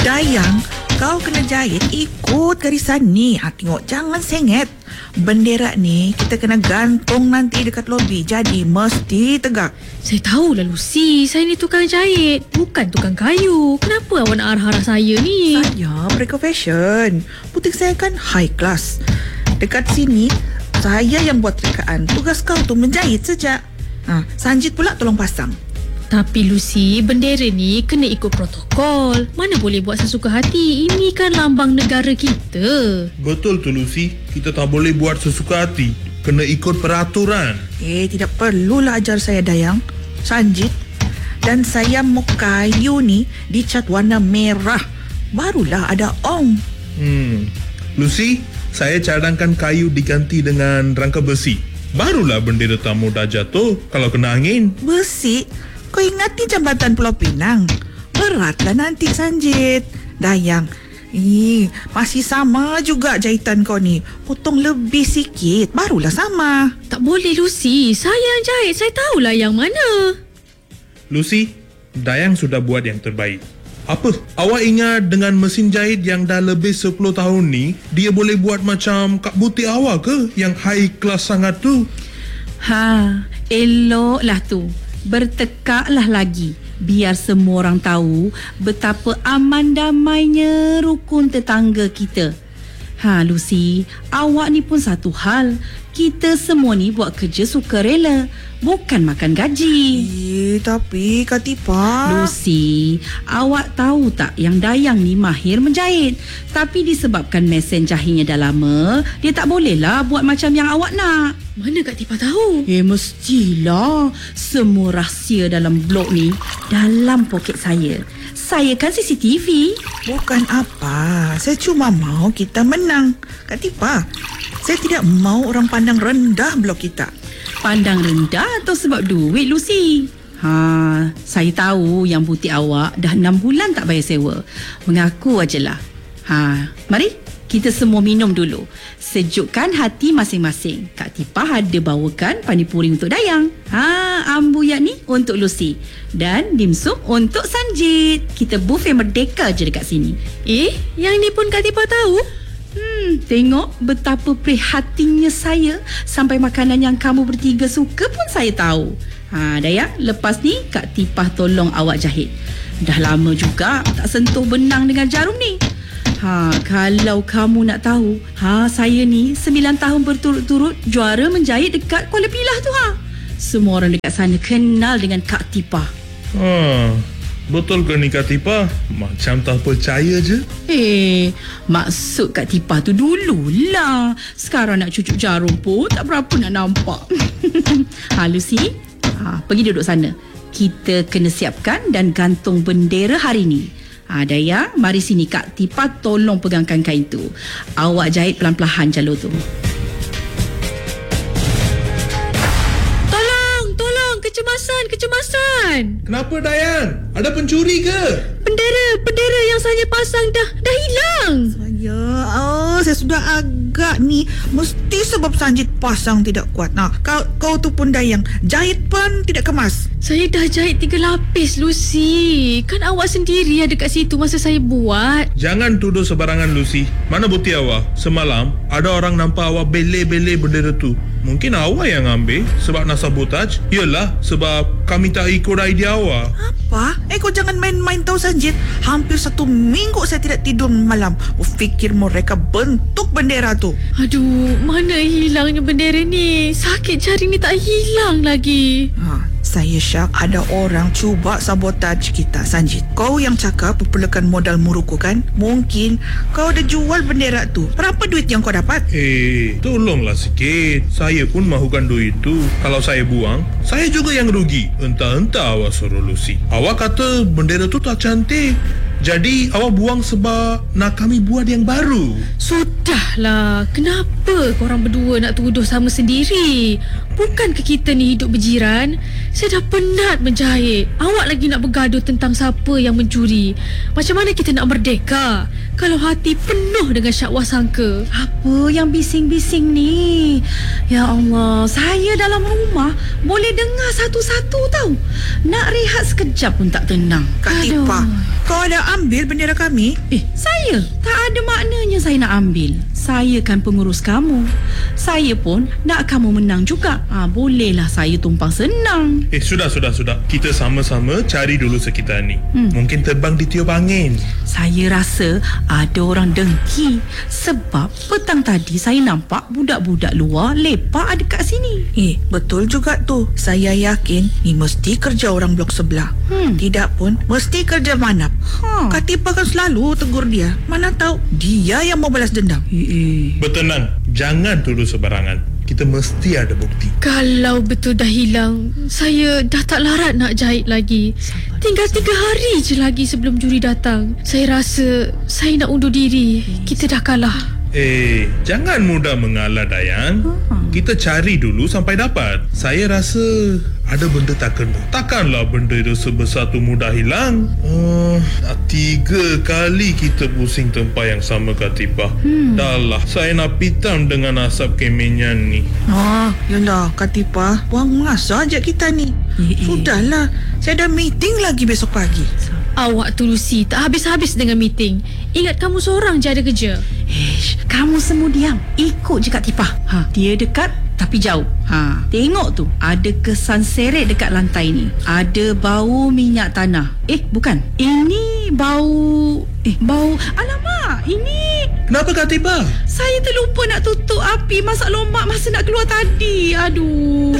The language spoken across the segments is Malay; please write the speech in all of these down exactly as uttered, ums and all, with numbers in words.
Dayang, kau kena jahit ikut garisan ni. Ha, tengok, jangan sengit. Bendera ni kita kena gantung nanti dekat lobi. Jadi mesti tegak. Saya tahulah Lucy, saya ni tukang jahit, bukan tukang kayu. Kenapa awak nak arah-arah saya ni? Saya mereka fashion. Butik saya kan high class. Dekat sini saya yang buat rekaan. Tugas kau tu menjahit saja. Ha, Sanjit pula tolong pasang. Tapi Lucy, bendera ni kena ikut protokol. Mana boleh buat sesuka hati. Ini kan lambang negara kita. Betul tu Lucy, kita tak boleh buat sesuka hati. Kena ikut peraturan. Eh, tidak perlulah ajar saya Dayang, Sanjit. Dan saya mau kayu ni dicat warna merah. Barulah ada ong. Hmm, Lucy, saya cadangkan kayu diganti dengan rangka besi. Barulah bendera tamu dah jatuh kalau kena angin. Besi? Kau ingati jambatan Pulau Pinang. Beratlah nanti Sanjit. Dayang, ih, masih sama juga jahitan kau ni. Potong lebih sikit, barulah sama. Tak boleh Lucy, saya yang jahit. Saya tahulah yang mana. Lucy, Dayang sudah buat yang terbaik. Apa? Awak ingat dengan mesin jahit yang dah lebih sepuluh tahun ni, dia boleh buat macam Kak Butik awak ke? Yang high class sangat tu? Ha, eloklah tu. Bertekaklah lagi. Biar semua orang tahu betapa aman damainya rukun tetangga kita. Ha, Lucy, awak ni pun satu hal. Kita semua ni buat kerja sukarela, bukan makan gaji. Eh, tapi Kak Tipa... Lucy, awak tahu tak yang Dayang ni mahir menjahit. Tapi disebabkan mesin jahitnya dah lama, dia tak bolehlah buat macam yang awak nak. Mana Kak Tipa tahu? Eh, mestilah. Semua rahsia dalam blog ni dalam poket saya. Saya kan C C T V. Bukan apa. Saya cuma mau kita menang. Kak Tipa, saya tidak mau orang pandang rendah blog kita. Pandang rendah atau sebab duit, Lucy? Ha, saya tahu yang butik awak dah enam bulan tak bayar sewa. Mengaku ajalah. Ha, mari kita semua minum dulu. Sejukkan hati masing-masing. Kak Tipa ada bawakan panipuri untuk Dayang. Ha, ambuyat ni untuk Lucy. Dan dimsum untuk Sanjit. Kita buffet merdeka je dekat sini. Eh, yang ni pun Kak Tipa tahu? Hmm, tengok betapa prihatinnya saya. Sampai makanan yang kamu bertiga suka pun saya tahu. Ha, Dayang, lepas ni Kak Tipah tolong awak jahit. Dah lama juga tak sentuh benang dengan jarum ni. Ha, kalau kamu nak tahu, ha, saya ni sembilan tahun berturut-turut juara menjahit dekat Kuala Pilah tu, ha. Semua orang dekat sana kenal dengan Kak Tipah. Ha, betul ke ni Kak Tipah? Macam tak percaya je. Eh, maksud Kak Tipah tu dululah. Sekarang nak cucuk jarum pun tak berapa nak nampak. Ha, Lucy, ha, pergi duduk sana. Kita kena siapkan dan gantung bendera hari ni. Ha, Dayang, mari sini Kak Tipah tolong pegangkan kain tu. Awak jahit pelan-pelan jalur tu. Tolong, tolong, kecemasan, kecemasan. Kenapa Dayang? Ada pencuri ke? Bendera, bendera yang saya pasang dah dah hilang. Saya, oh, saya sudah agak ni. Mesti sebab Sanjit pasang tidak kuat. Nah, kau kau tu pun Dayang, jahit pun tidak kemas. Saya dah jahit tiga lapis, Lucy. Kan awak sendiri ada kat situ masa saya buat. Jangan tuduh sebarangan Lucy. Mana bukti awak? Semalam ada orang nampak awak bele-bele bendera tu. Mungkin awak yang ambil sebab nak sabotaj. Yelah, sebab kami tak ikut idea awak. Apa? Eh, kau jangan main-main tau Sanjit. Hampir satu minggu saya tidak tidur malam. Aku fikir mereka bentuk bendera tu. Aduh, mana hilangnya bendera ni? Sakit jari ni tak hilang lagi. Ha, saya syak ada orang cuba sabotaj kita, Sanjit. Kau yang cakap perlukan modal muruku kan? Mungkin kau ada jual bendera tu. Berapa duit yang kau dapat? Eh, tolonglah sikit. Saya pun mahukan duit tu. Kalau saya buang, saya juga yang rugi. Entah-entah awak suruh Lucy. Awak kata bendera tu tak cantik. Jadi awak buang sebab nak kami buat yang baru. Sudahlah, kenapa korang berdua nak tuduh sama sendiri? Bukankah kita ni hidup berjiran? Saya dah penat menjahit. Awak lagi nak bergaduh tentang siapa yang mencuri. Macam mana kita nak merdeka kalau hati penuh dengan syakwa sangka? Apa yang bising-bising ni? Ya Allah, saya dalam rumah boleh dengar satu-satu tau. Nak rehat sekejap pun tak tenang. Kak Aduh. Tipah, Kau ada ambil bendera kami? Eh, saya? Tak ada maknanya saya nak ambil. Saya kan pengurus kamu. Saya pun nak kamu menang juga. Ah, bolehlah saya tumpang senang. Eh, sudah, sudah, sudah. Kita sama-sama cari dulu sekitar ni. Hmm. Mungkin terbang ditiup angin. Saya rasa ada orang dengki. Sebab petang tadi saya nampak budak-budak luar lepak dekat sini. Eh, betul juga tu. Saya yakin ni mesti kerja orang blok sebelah. Hmm. Tidak pun, mesti kerja Manap. Ha. Katipa kan selalu tegur dia. Mana tahu dia yang mau balas dendam. Eh, eh. Bertenang. Jangan tuduh sebarangan. Kita mesti ada bukti. Kalau betul dah hilang, saya dah tak larat nak jahit lagi. Sabar, Tinggal sabar. tiga hari je lagi sebelum juri datang. Saya rasa saya nak undur diri. Kita dah kalah. Eh, jangan mudah mengalah, Dayang. Hmm. Kita cari dulu sampai dapat. Saya rasa ada benda tak kena. Takkanlah benda itu sebesar tu mudah hilang. Oh, tiga kali kita pusing tempat yang sama, Katipah. Hmm. Dah lah, saya nak pitam dengan asap kemenyan ni. Ah, yalah Katipa, buang masa ajak kita ni. Eh, eh. Sudahlah, saya ada meeting lagi besok pagi. Awak tu Lucy tak habis-habis dengan meeting. Ingat kamu seorang je ada kerja. Ish, kamu semua diam. Ikut je Kak Tipah. Ha, dia dekat tapi jauh. Ha, tengok tu, ada kesan seret dekat lantai ni. Ada bau minyak tanah. Eh, bukan. Ini bau eh bau alamak, ini Kenapa, Katipah? saya terlupa nak tutup api masak lomak masa nak keluar tadi. Aduh.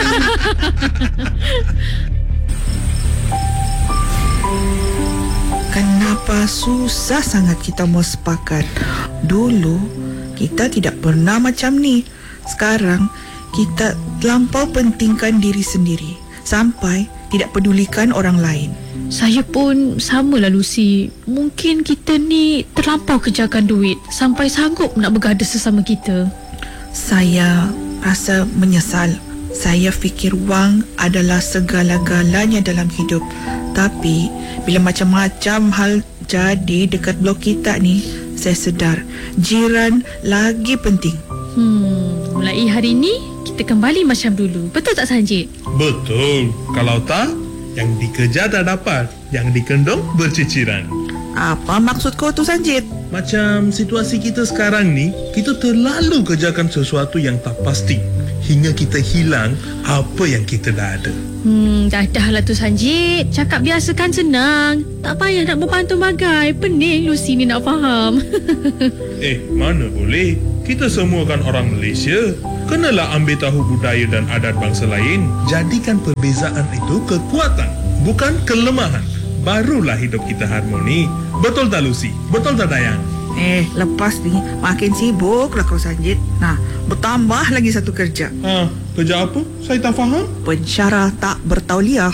Kenapa susah sangat kita mau sepakat? Dulu kita tidak pernah macam ni. Sekarang kita terlampau pentingkan diri sendiri sampai tidak pedulikan orang lain. Saya pun samalah Lucy. Mungkin kita ni terlampau kejarkan duit sampai sanggup nak bergaduh sesama kita. Saya rasa menyesal. Saya fikir wang adalah segala-galanya dalam hidup. Tapi bila macam-macam hal jadi dekat blok kita ni, saya sedar jiran lagi penting. Hmm, mulai hari ni kita kembali macam dulu. Betul tak Sanjit? Betul. Kalau tak, yang dikejar tak dapat, yang dikendong berciciran. Apa maksud kau tu Sanjit? Macam situasi kita sekarang ni, kita terlalu kejarkan sesuatu yang tak pasti hingga kita hilang apa yang kita dah ada. Hmm, dah dah lah tu Sanjit. Cakap biasa kan senang. Tak payah nak berpantun bagai. Pening Lucy ni nak faham. Eh, mana boleh? Kita semua kan orang Malaysia. Kenalah ambil tahu budaya dan adat bangsa lain. Jadikan perbezaan itu kekuatan, bukan kelemahan. Barulah hidup kita harmoni. Betul tak Lucy? Betul tak Dayang? Eh, lepas ni makin sibuk lah kau Sanjit. Nah, bertambah lagi satu kerja. Ha, kerja apa? Saya tak faham. Pensyarah tak bertauliah.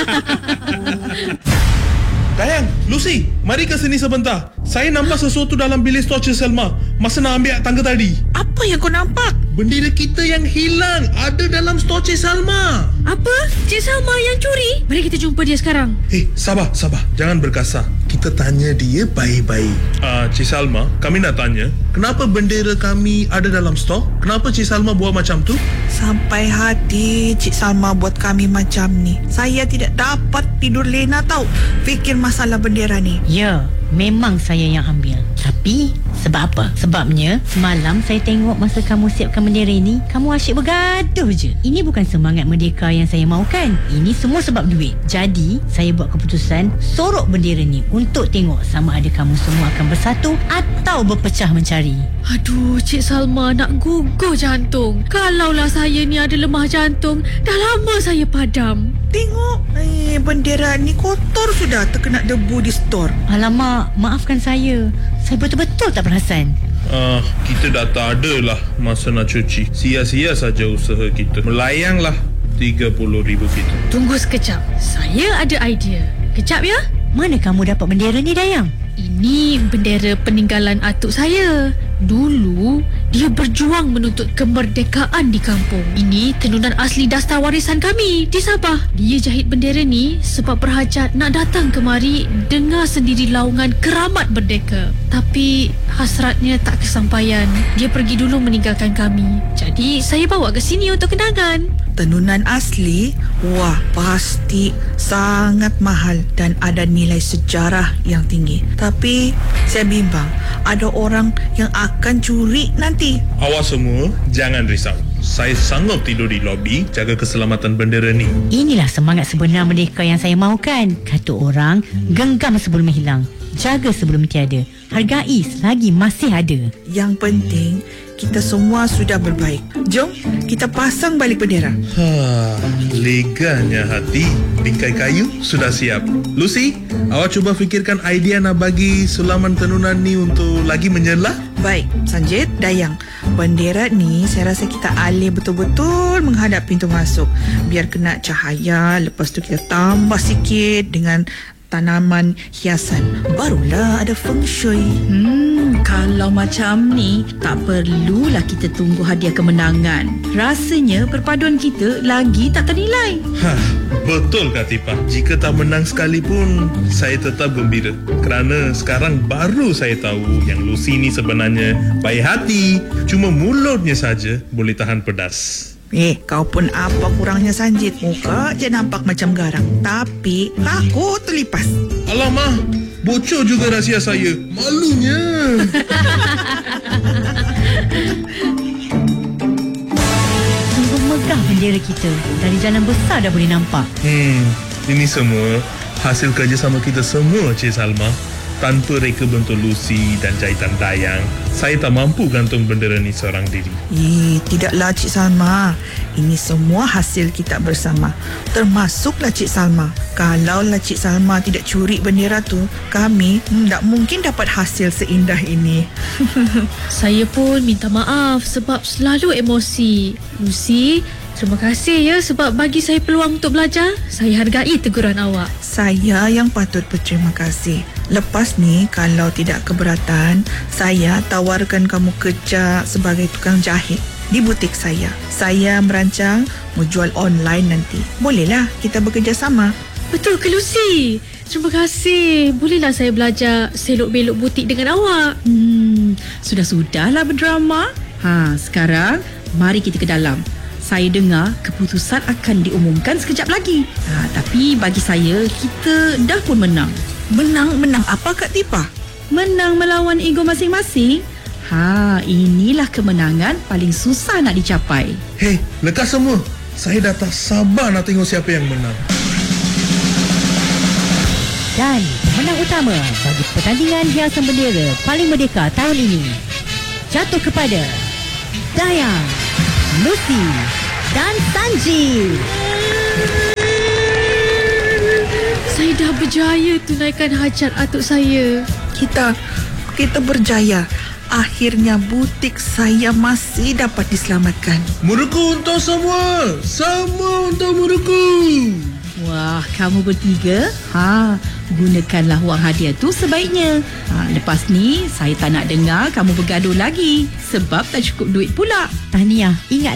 Dayang, Lucy, mari ke sini sebentar. Saya nampak sesuatu dalam bilik stor Cik Selma masa nak ambil tangga tadi. Apa yang kau nampak? Bendera kita yang hilang ada dalam stor Cik Salma. Apa? Cik Salma yang curi? Mari kita jumpa dia sekarang. Eh, sabar, sabar. Jangan berkasar. Kita tanya dia baik-baik. Ah, uh, Cik Salma, kami nak tanya, kenapa bendera kami ada dalam stor? Kenapa Cik Salma buat macam tu? Sampai hati Cik Salma buat kami macam ni. Saya tidak dapat tidur lena tau fikir masalah bendera ni. Ya, memang saya yang ambil. Tapi sebab apa? Sebabnya semalam saya tengok masa kamu siapkan bendera ini, kamu asyik bergaduh je. Ini bukan semangat merdeka yang saya mahukan. Ini semua sebab duit. Jadi saya buat keputusan sorok bendera ni untuk tengok sama ada kamu semua akan bersatu atau berpecah mencari. Aduh, Cik Salma nak gugur jantung. Kalaulah saya ni ada lemah jantung, dah lama saya padam. Tengok, eh, bendera ni kotor sudah terkena debu di stor. Alamak, maafkan saya. Saya betul-betul tak perasan. Ah, kita dah tak ada lah masa nak cuci. Sia-sia saja usaha kita. Melayanglah tiga puluh ribu kita. Tunggu sekejap. Saya ada idea. Kejap ya. Mana kamu dapat bendera ni, Dayang? Ini bendera peninggalan atuk saya. Dulu, dia berjuang menuntut kemerdekaan di kampung. Ini tenunan asli dasar warisan kami di Sabah. Dia jahit bendera ni sebab berhajat nak datang kemari dengar sendiri laungan keramat merdeka. Tapi hasratnya tak kesampaian. Dia pergi dulu meninggalkan kami. Jadi, saya bawa ke sini untuk kenangan. tenunan asli, wah pasti sangat mahal dan ada nilai sejarah yang tinggi. Tapi saya bimbang ada orang yang akan curi nanti. Awak semua jangan risau. Saya sanggup tidur di lobi jaga keselamatan bendera ni. Inilah semangat sebenar merdeka yang saya mahukan. Kata orang, genggam sebelum hilang, jaga sebelum tiada, hargai selagi masih ada. Yang penting kita semua sudah berbaik. Jom kita pasang balik bendera. Ha, leganya hati. Bingkai kayu sudah siap. Lucy, awak cuba fikirkan idea nak bagi sulaman tenunan ni untuk lagi menyerlah. Baik, Sanjit, Dayang. Bendera ni saya rasa kita alih betul-betul menghadap pintu masuk. Biar kena cahaya, lepas tu kita tambah sikit dengan tanaman hiasan. Barulah ada feng shui. Hmm, kalau macam ni, tak perlulah kita tunggu hadiah kemenangan. Rasanya perpaduan kita lagi tak ternilai. Ha, betul Kak Tipah. Jika tak menang sekalipun, saya tetap gembira. Kerana sekarang baru saya tahu yang Lucy ni sebenarnya baik hati. Cuma mulutnya saja boleh tahan pedas. Eh, kau pun apa kurangnya Sanjit? Muka je nampak macam garang, tapi aku terlipas. Alamak, bocor juga rahsia saya. Malunya. Sungguh megah bendera kita. Dari jalan besar dah boleh nampak. Hmm, ini semua hasil kerjasama kita semua, Cik Salma. Tanpa reka bentuk Lucy dan jahitan Dayang, saya tak mampu gantung bendera ni seorang diri. Eh, tidaklah Cik Salma. Ini semua hasil kita bersama. Termasuklah Cik Salma. Kalaulah Cik Salma tidak curi bendera tu, kami tak mungkin dapat hasil seindah ini. Saya pun minta maaf sebab selalu emosi. Lucy, terima kasih ya sebab bagi saya peluang untuk belajar. Saya hargai teguran awak. Saya yang patut berterima kasih. Lepas ni, kalau tidak keberatan, saya tawarkan kamu kerja sebagai tukang jahit di butik saya. Saya merancang menjual online nanti. Bolehlah kita bekerjasama. Betul ke Lucy? Terima kasih. Bolehlah saya belajar selok-belok butik dengan awak? Hmm, sudah-sudahlah berdrama. Ha, sekarang mari kita ke dalam. Saya dengar keputusan akan diumumkan sekejap lagi. Ha, tapi bagi saya, kita dah pun menang. Menang-menang apa Kak Tipah? Menang melawan ego masing-masing. Ha, inilah kemenangan paling susah nak dicapai. Hei, lekas semua. Saya dah tak sabar nak tengok siapa yang menang. Dan pemenang utama bagi pertandingan hiasan bendera paling merdeka tahun ini jatuh kepada Dayang, Lucy dan Sanjit. Saya dah berjaya tunaikan hajat atuk saya. Kita kita berjaya. Akhirnya butik saya masih dapat diselamatkan. Muruku untuk semua. Semua untuk muruku. Wah, kamu bertiga, ha, gunakanlah wang hadiah tu sebaiknya. Ha, lepas ni, saya tak nak dengar kamu bergaduh lagi. Sebab tak cukup duit pula. Tahniah, ingat